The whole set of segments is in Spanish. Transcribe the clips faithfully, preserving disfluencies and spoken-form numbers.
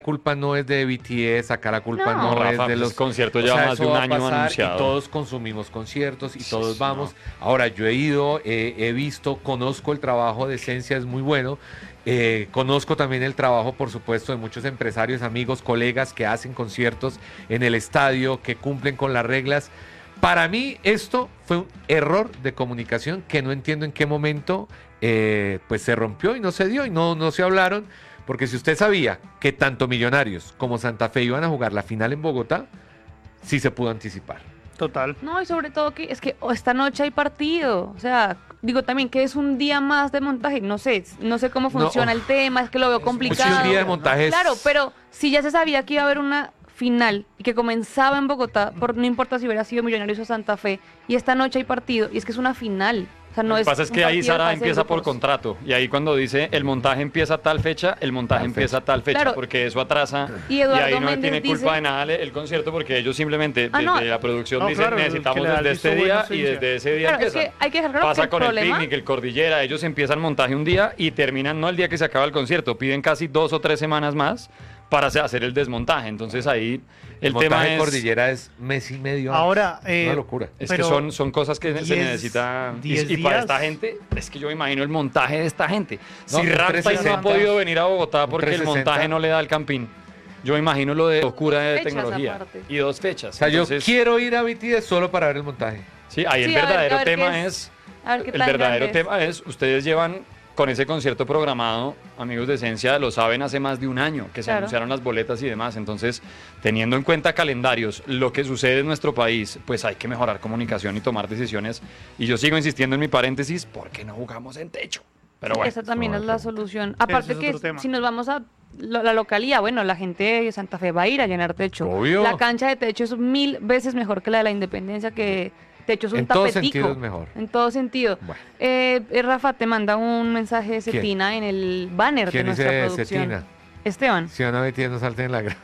culpa no es de B T S, acá la culpa no, No, no Rafa, es de los pues, conciertos o lleva sea, más de eso un va a año pasar anunciado. y todos consumimos conciertos y Sí, todos sí, vamos. no. Ahora, yo he ido, eh, he visto, conozco el trabajo de Esencia, es muy bueno. Eh, conozco también el trabajo, por supuesto, de muchos empresarios, amigos, colegas que hacen conciertos en el estadio, que cumplen con las reglas. Para mí esto fue un error de comunicación que no entiendo en qué momento eh, pues se rompió y no se dio y no, no se hablaron. Porque si usted sabía que tanto Millonarios como Santa Fe iban a jugar la final en Bogotá, sí se pudo anticipar. Total. No, y sobre todo que es que oh, esta noche hay partido. O sea, digo también que es un día más de montaje. No sé, no sé cómo funciona No, el tema, es que lo veo Pues complicado. sí, un día de montaje es- Claro, pero si ya se sabía que iba a haber una final y que comenzaba en Bogotá, por, no importa si hubiera sido Millonarios o Santa Fe, y esta noche hay partido, y es que es una final. O sea, no Lo que es pasa es un que ahí partido de Sara fase de empieza por grupos. contrato y ahí cuando dice el montaje empieza a tal fecha, el montaje Tal empieza a fecha. tal fecha Claro. porque eso atrasa Y y, Eduardo ahí no Méndez tiene culpa dice- de nada el, el concierto porque ellos simplemente Ah, desde no. la producción No, dicen claro, el que necesitamos le da el desde este visto día bueno, y sí, desde ese día Claro, es empieza. que hay que dejar claro Pasa que el con problema- el picnic, el Cordillera, ellos empiezan montaje un día y terminan no el día que se acaba el concierto, piden casi dos o tres semanas más para hacer el desmontaje. Entonces ahí el, El montaje tema de es Cordillera es mes y medio. Ahora, antes. eh, Una locura. Es Pero que son, son cosas que se diez- necesita. Y, diez y para días. esta gente, es que yo me imagino el montaje de esta gente. No, si un Rapta no ha trescientos sesenta, podido venir a Bogotá un porque el trescientos sesenta. montaje no le da el campín. Yo me imagino lo de locura de Fechas tecnología. aparte. Y dos fechas. O sea, yo Entonces, quiero ir a B T S solo para ver el montaje. Sí, ahí Sí, el a ver- verdadero a ver qué tema es. es. A ver qué El tan verdadero grande es. tema es, ustedes llevan con ese concierto programado, amigos de Esencia, lo saben hace más de un año, que se Claro. anunciaron las boletas y demás. Entonces, teniendo en cuenta calendarios, lo que sucede en nuestro país, pues hay que mejorar comunicación y tomar decisiones. Y yo sigo insistiendo en mi paréntesis, ¿por qué no jugamos en techo? Pero bueno. Esa también no, es la claro. solución. Aparte es que otro tema. si nos vamos a lo- la localía, bueno, la gente de Santa Fe va a ir a llenar techo. Obvio. La cancha de techo es mil veces mejor que la de la Independencia, que techo es un En todo tapetico. sentido es mejor. En todo sentido. Bueno. Eh, eh, Rafa te manda un mensaje de ¿Quién? Cetina en el banner de ¿Quién nuestra dice producción. Cetina? Esteban. Si van a B T S no salten en la grada.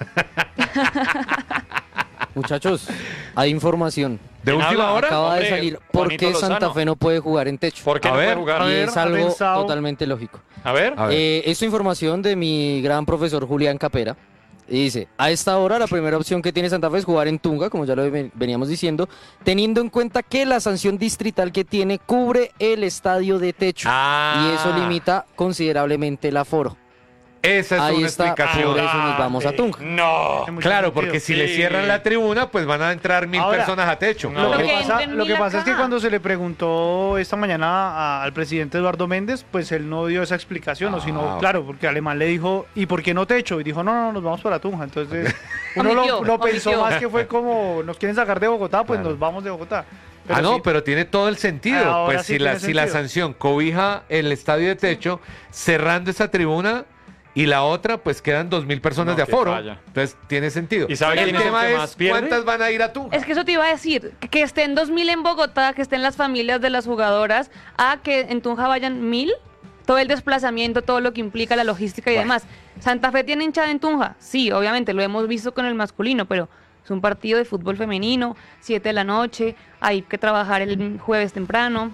Muchachos, hay información. ¿De ¿Quién última habla? hora? Acaba Hombre, de salir por Juanito qué Santa Lozano. Fe no puede jugar en techo. ¿Por qué A no ver, puede jugar? a Y ver. es algo pensado. totalmente lógico. A ver. A ver. Eh, esta información de mi gran profesor Julián Capera. Y dice, a esta hora la primera opción que tiene Santa Fe es jugar en Tunga, como ya lo ven- veníamos diciendo, teniendo en cuenta que la sanción distrital que tiene cubre el estadio de techo. Ah. Y eso limita considerablemente el aforo. Esa es Ahí una está, explicación. por eso nos vamos a Tunja. No. Tiene mucho Claro, sentido. porque si le Sí. cierran la tribuna, pues van a entrar mil Ahora, personas a techo. no. Lo Lo que que pasa, entren lo que mil pasa es que acá. cuando se le preguntó esta mañana a- al presidente Eduardo Méndez, pues él no dio esa explicación, o sino, Ah. claro, porque Alemán le dijo, ¿y por qué no techo? Y dijo, no, no, nos vamos para Tunja. Entonces, uno Omitió, lo, lo pensó omitió. más que fue como, nos quieren sacar de Bogotá, pues Claro. nos vamos de Bogotá. Ah, no, sí, pero tiene todo el sentido. Ahora Pues sí si, la, tiene si la sentido. sanción cobija el estadio de techo, cerrando esa tribuna y la otra, pues quedan dos mil personas No, de qué aforo. falla. Entonces tiene sentido. ¿Y sabe el quién es el tema que es más pierde? cuántas van a ir a Tunja. Es que eso te iba a decir, que- que estén dos mil en Bogotá, que estén las familias de las jugadoras, a que en Tunja vayan mil, todo el desplazamiento, todo lo que implica la logística y Bueno. demás. ¿Santa Fe tiene hinchada en Tunja? Sí, obviamente, lo hemos visto con el masculino, pero es un partido de fútbol femenino, siete de la noche, hay que trabajar el jueves temprano.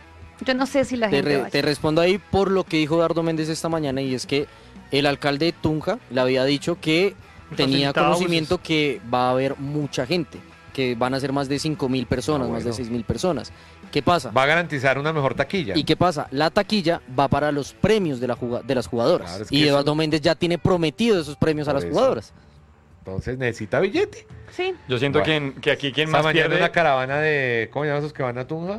Yo no sé si la Te, gente re- vaya. te respondo ahí por lo que dijo Eduardo Méndez esta mañana, y es que el alcalde de Tunja le había dicho que tenía Facilitaba conocimiento que va a haber mucha gente, que van a ser más de cinco mil personas, Ah, más de bueno. seis mil personas. ¿Qué pasa? Va a garantizar una mejor taquilla. ¿Y qué pasa? La taquilla va para los premios de, la juga- de las jugadoras. Claro, es que y eso- Eduardo Méndez ya tiene prometido esos premios a Por las eso. jugadoras. Entonces necesita billete. Sí, Yo siento Bueno. que, que aquí quien Esta más mañana pierde. una caravana de, ¿cómo llaman esos que van a Tunja?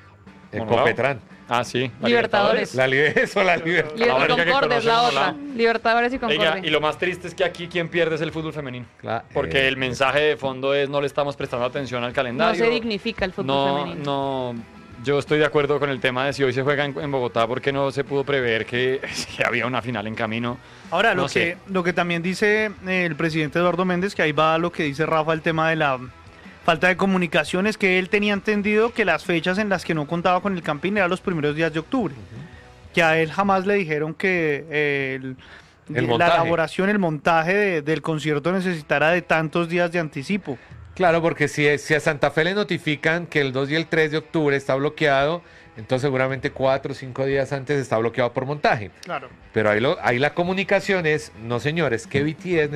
El Monolao. Copetrán. Ah, sí. la Libertadores. La libre eso, la libertad. Liber- La única que Concorde es la conocemos, otra. Libertadores y Concorde. Oiga, y lo más triste es que aquí quien pierde es el fútbol femenino. Claro, Porque eh, el mensaje de fondo es no le estamos prestando atención al No calendario. se dignifica el fútbol no, femenino. no, yo estoy de acuerdo con el tema de si hoy se juega en, en Bogotá, porque no se pudo prever que, que había una final en camino. Ahora, lo, No que, sé. lo que también dice eh, el presidente Eduardo Méndez, que ahí va lo que dice Rafa, el tema de la falta de comunicación, es que él tenía entendido que las fechas en las que no contaba con el Campín eran los primeros días de octubre. Que a él jamás le dijeron que eh, el, El la montaje. elaboración, el montaje de- del concierto necesitara de tantos días de anticipo. Claro, porque si, si a Santa Fe le notifican que el dos y el tres de octubre está bloqueado, entonces seguramente cuatro o cinco días antes está bloqueado por montaje. Claro. Pero ahí, lo, ahí la comunicación es, no señores, que B T S